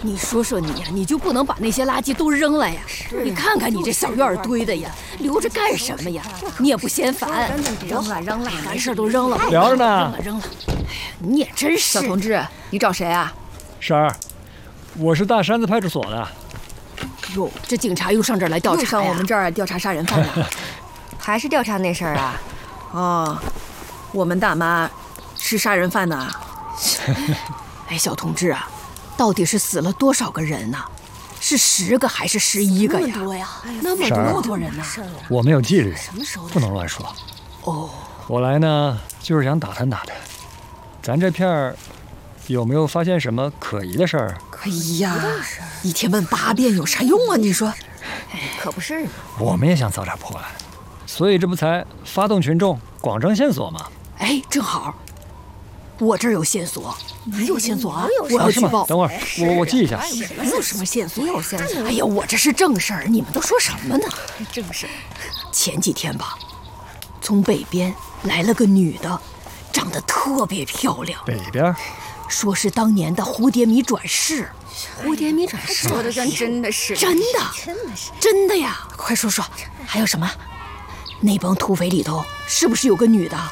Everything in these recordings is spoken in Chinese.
你说说你呀，你就不能把那些垃圾都扔了呀？你看看你这小院堆的呀，留着干什么呀？你也不嫌烦？ 扔了扔了， 没事都扔了， 聊着呢。 扔了。你也真是。 小同志，你找谁啊？ 婶儿，我是大山子派出所的。 哟，这警察又上这儿来调查呀？ 又上我们这儿调查杀人犯了， 还是调查那事儿啊？ 哦，我们大妈是杀人犯呢。 哎，小同志啊，到底是死了多少个人呢？是10个还是11个呀？ 那么多呀！ 那么多人呢？ 我们有纪律， 什么时候不能乱说。 哦， 我来呢，就是想打探打探，咱这片儿有没有发现什么可疑的事儿？ 哎呀，一天问8遍有啥用啊？你说， 可不是嘛。 我们也想早点破案，所以这不才发动群众广征线索吗？ 哎，正好，我这儿有线索。你有线索啊？我要是吗？ 举报。 等会儿，我记一下。 没有什么线索， 有线索。 哎呀，我这是正事儿，你们都说什么呢？ 正事。 前几天吧，从北边来了个女的，长得特别漂亮。 北边？ 说是当年的蝴蝶米转世。 蝴蝶米转世，说的真的是真的呀！快说说，还有什么？那帮土匪里头是不是有个女的？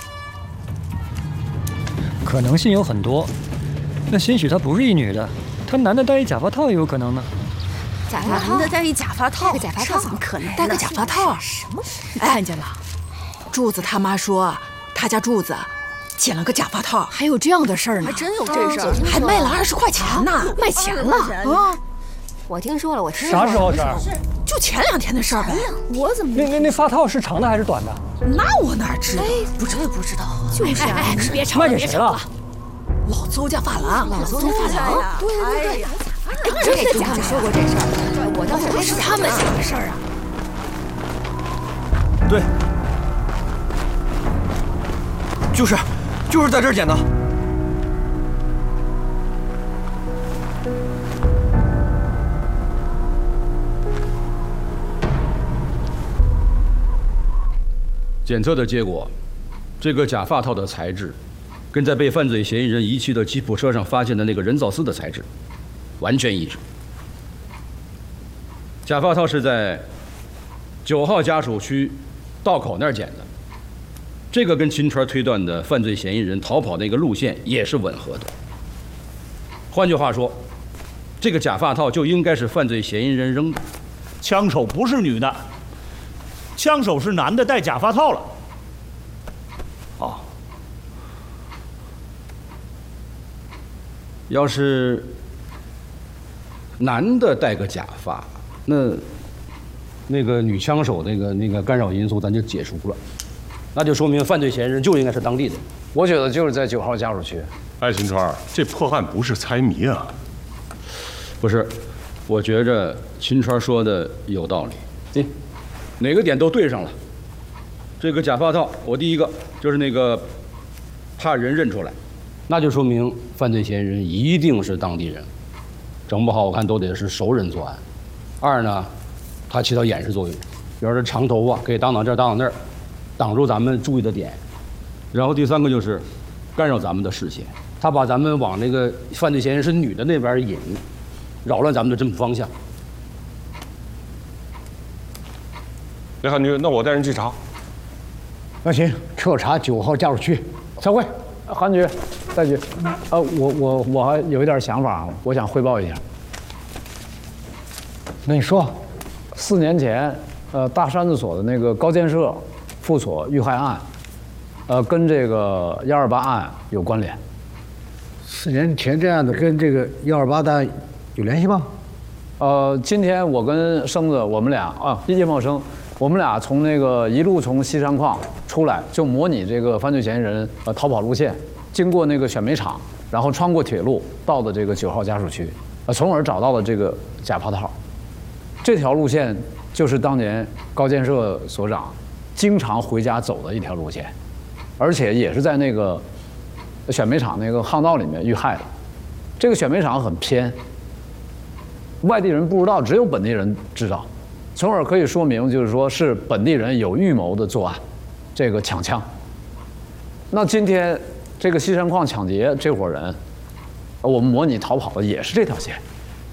可能性有很多，那兴许她不是一女的，她男的戴一假发套也有可能呢。 假发套？ 男的戴一假发套？ 戴个假发套怎么可能？ 戴个假发套？ 什么？ 你看见了？ 柱子他妈说，他家柱子捡了个假发套， 还有这样的事儿呢？ 还真有这事儿， 还卖了20块钱呢，卖钱了啊！ 我听说了， 啥时候？ 就前2天的事儿呗。 我怎么那发套是长的还是短的？ 那我哪知道？ 不知道。 就是啊， 你别吵， 卖给谁了？ 老邹家发廊， 对。 这家伙说过这事儿，我倒是不是他们家的事儿啊。 对，就是在这儿捡的。 检测的结果，这个假发套的材质，跟在被犯罪嫌疑人遗弃的吉普车上发现的那个人造丝的材质完全一致。假发套是在9号家属区道口那儿捡的，这个跟秦川推断的犯罪嫌疑人逃跑那个路线也是吻合的。换句话说，这个假发套就应该是犯罪嫌疑人扔的。 枪手不是女的。枪手是男的，戴假发套了。 哦，要是男的戴个假发，那个女枪手那个干扰因素咱就解除了，那就说明犯罪嫌疑人就应该是当地的。 我觉得就是在9号家属区。 哎，秦川，这破案不是猜谜啊。 不是，我觉着秦川说的有道理。哪个点都对上了。这个假发套，我第一个就是那个怕人认出来，那就说明犯罪嫌疑人一定是当地人，整不好我看都得是熟人作案。2呢，它起到掩饰作用，比如说长头发可以挡这儿挡那儿，挡住咱们注意的点。然后第3个就是干扰咱们的视线，他把咱们往那个犯罪嫌疑人是女的那边引，扰乱咱们的侦捕方向。 雷汉局，那我带人去查。 那行，彻查9号家属区。散会。韩局，再局。我还有一点想法，我想汇报一下。那你说，4年前，大山子所的那个高建设副所遇害案，跟这个128案有关联。 4年前这样的跟这个128案有联系吗？ 今天我跟生子我们俩叶茂生。我们俩从那个一路从西山矿出来，就模拟这个犯罪嫌疑人逃跑路线，经过那个选煤厂，然后穿过铁路到的这个9号家属区，从而找到了这个假发套。这条路线就是当年高建设所长经常回家走的一条路线，而且也是在那个选煤厂那个巷道里面遇害的。这个选煤厂很偏，外地人不知道，只有本地人知道。从而可以说明，就是说是本地人有预谋的作案，这个抢枪。那今天这个西山矿抢劫这伙人，我们模拟逃跑的也是这条线，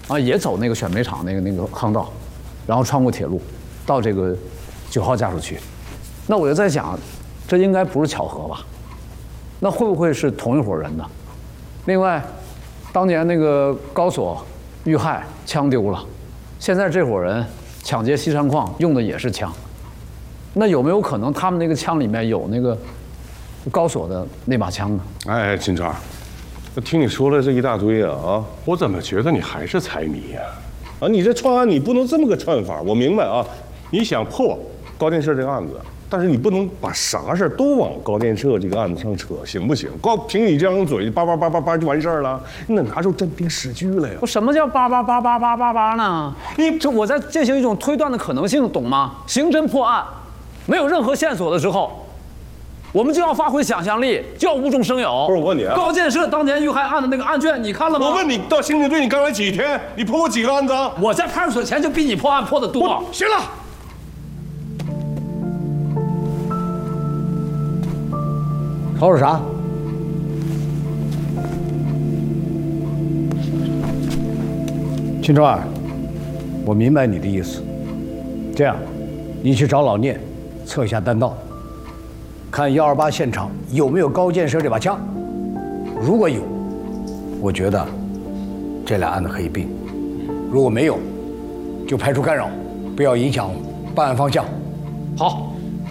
啊，也走那个选煤厂那个巷道，然后穿过铁路，到这个9号家属区。那我就在想，这应该不是巧合吧？那会不会是同一伙人呢？另外，当年那个高所遇害，枪丢了，现在这伙人抢劫西山矿用的也是枪，那有没有可能他们那个枪里面有那个高所的那把枪呢？ 哎，金川，我听你说了这一大堆啊，我怎么觉得你还是财迷呀？啊，你这串案你不能这么个串法，我明白啊，你想破高电社这个案子。但是你不能把啥事都往高电社这个案子上扯，行不行？光凭你这张嘴，叭就完事儿了，你得拿出真凭实据来呀！ 我什么叫叭呢？我在进行一种推断的可能性，懂吗？刑侦破案，没有任何线索的时候，我们就要发挥想象力，就要无中生有。 不是我问你啊， 高建设当年遇害案的那个案卷，你看了吗？ 我问你，到刑警队你刚来几天？你破过几个案子？ 我在派出所前就比你破案破得多。 行了。 吵吵啥？秦川，我明白你的意思。这样，你去找老聂，测一下弹道，看128现场有没有高建设这把枪。如果有，我觉得这俩案子可以并；如果没有，就排除干扰，不要影响办案方向。 好。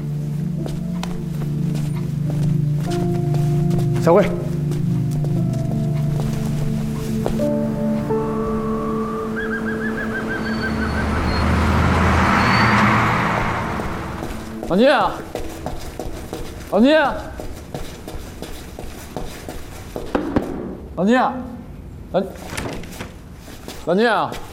散会。 老聂，老聂，老聂，老聂，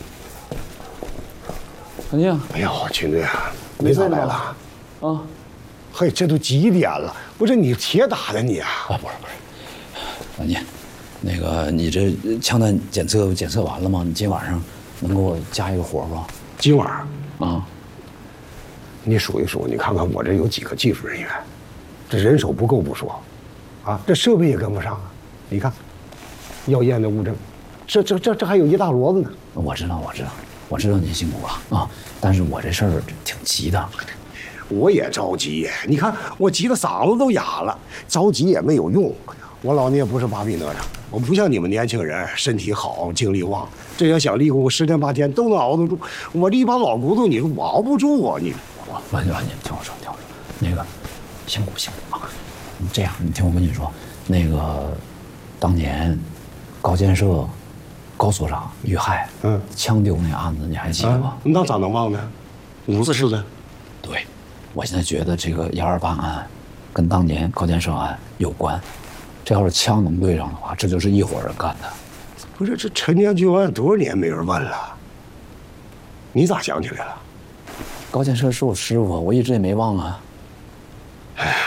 老聂。 哎呦，秦队啊，你咋来了？ 啊， 嘿，这都几点了？不是你铁打的你啊？ 啊，不是。老聂，那个你这枪弹检测完了吗？你今晚上能给我加一个活不？ 今晚啊， 你数一数，你看看我这有几个技术人员，这人手不够不说，啊，这设备也跟不上啊。你看，要验的物证，这还有一大摞子呢。 我知道您辛苦了啊，但是我这事儿挺急的。 我也着急，你看我急得嗓子都哑了，着急也没有用。我老聂不是芭比哪吒，我不像你们年轻人身体好精力旺，这要想离婚，我10天8天都能熬得住。我这一把老骨头，你说我熬不住啊！你， 王姐，听我说，那个辛苦啊！这样，你听我跟你说，那个当年高建设高所长遇害，枪丢那案子你还记得吧？ 那咋能忘呢？50似的。 对，我现在觉得这个128案跟当年高建设案有关。这要是枪能对上的话，这就是一伙人干的。 不是这陈年旧案多少年没人问了，你咋想起来了？ 高建设是我师傅，我一直也没忘啊。 哎呀，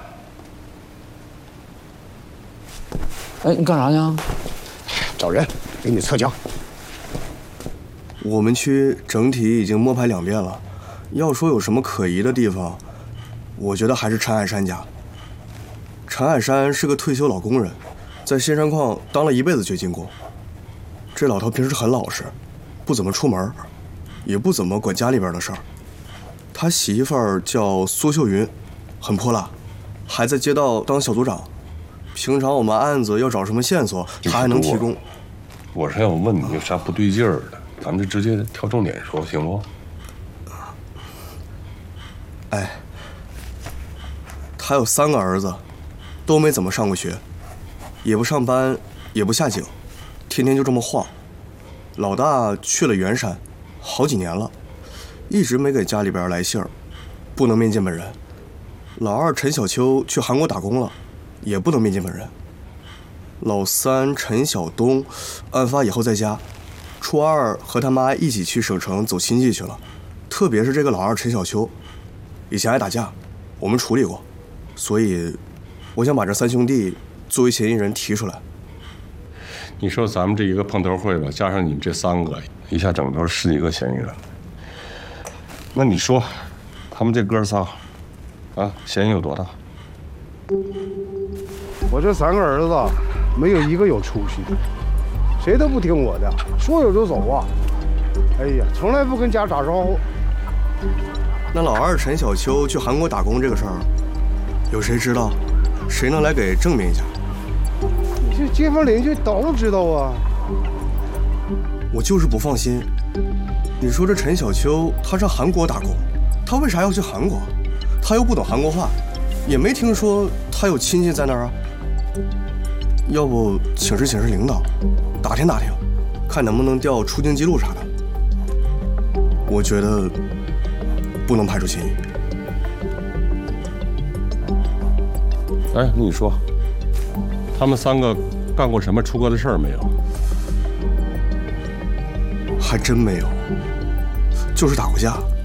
哎，你干啥去？ 找人给你测枪。 我们区整体已经摸排2遍了，要说有什么可疑的地方，我觉得还是陈海山家。陈海山是个退休老工人，在新山矿当了一辈子掘金工。这老头平时很老实，不怎么出门，也不怎么管家里边的事儿。他媳妇儿叫苏秀云，很泼辣，还在街道当小组长。平常我们案子要找什么线索，他还能提供。 我是要问你有啥不对劲儿的，咱们就直接挑重点说，行不？ 哎，他有3个儿子。都没怎么上过学，也不上班，也不下井，天天就这么晃。老大去了圆山，好几年了，一直没给家里边来信儿，不能面见本人。老二陈小秋去韩国打工了，也不能面见本人。老三陈小东，案发以后在家，初2和他妈一起去省城走亲戚去了。特别是这个老二陈小秋，以前爱打架，我们处理过，所以我想把这3兄弟作为嫌疑人提出来。 你说咱们这一个碰头会吧，加上你们这3个，一下整都是10几个嫌疑人。那你说，他们这哥仨，啊，嫌疑有多大？ 我这3个儿子没有一个有出息的， 谁都不听我的，说走就走啊！哎呀，从来不跟家打招呼。 那老二陈小秋去韩国打工这个事儿，有谁知道？谁能来给证明一下？ 这街坊邻居都知道啊。 我就是不放心。你说这陈小秋他上韩国打工，他为啥要去韩国？他又不懂韩国话，也没听说他有亲戚在那儿啊。要不请示请示领导，打听打听，看能不能调出境记录啥的。我觉得不能排除秦宇。 哎，你说，他们3个干过什么出格的事儿没有？ 还真没有，就是打过架。